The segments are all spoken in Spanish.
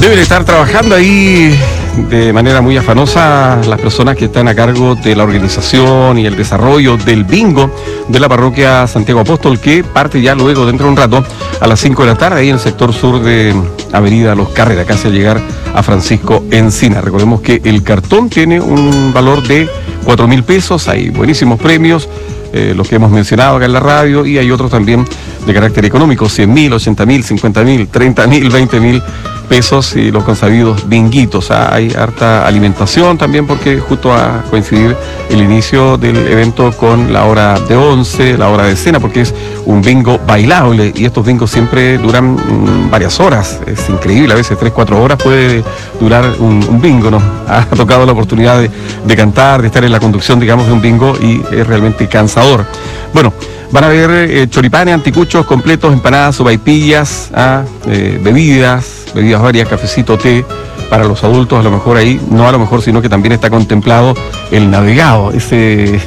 Deben estar trabajando ahí de manera muy afanosa las personas que están a cargo de la organización y el desarrollo del bingo de la parroquia Santiago Apóstol, que parte ya luego, dentro de un rato, a las 5 de la tarde, ahí en el sector sur de Avenida Los Carreras, casi al llegar a Francisco Encina. Recordemos que el cartón tiene un valor de 4.000 pesos, hay buenísimos premios, los que hemos mencionado acá en la radio, y hay otros también de carácter económico, 100.000, 80.000, 50.000, 30.000, 20.000 pesos y los consabidos binguitos. Hay harta alimentación también, porque justo va a coincidir el inicio del evento con la hora de 11, la hora de cena, porque es un bingo bailable y estos bingos siempre duran varias horas. Es increíble, a veces 3-4 horas puede durar un bingo. Nos ha tocado la oportunidad de cantar, de estar en la conducción, digamos, de un bingo, y es realmente cansador. Bueno, van a haber choripanes, anticuchos completos, empanadas, sopaipillas, bebidas varias, cafecito, té para los adultos. A lo mejor ahí, no a lo mejor, sino que también está contemplado el navegado, ese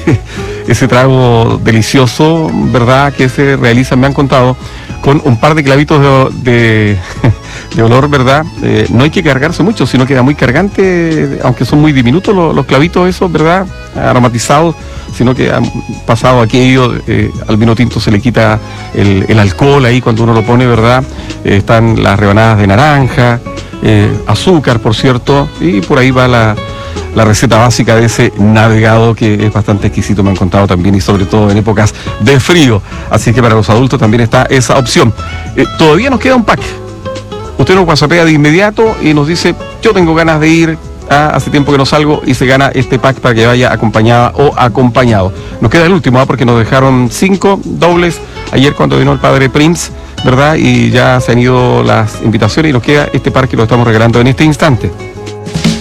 trago delicioso, ¿verdad?, que se realiza, me han contado, con un par de clavitos de olor, ¿verdad? No hay que cargarse mucho, sino que da muy cargante, aunque son muy diminutos los clavitos esos, ¿verdad?, aromatizados, sino que han pasado aquello, al vino tinto se le quita el alcohol ahí cuando uno lo pone, ¿verdad? Están las rebanadas de naranja, azúcar, por cierto, y por ahí va la receta básica de ese navegado, que es bastante exquisito, me han contado también, y sobre todo en épocas de frío. Así que para los adultos también está esa opción. Todavía nos queda un pack. Usted nos whatsappea de inmediato y nos dice: yo tengo ganas de ir, hace tiempo que no salgo, y se gana este pack para que vaya acompañada o acompañado. Nos queda el último, porque nos dejaron 5 dobles ayer cuando vino el padre Prince, ¿verdad? Y ya se han ido las invitaciones y nos queda este par que lo estamos regalando en este instante.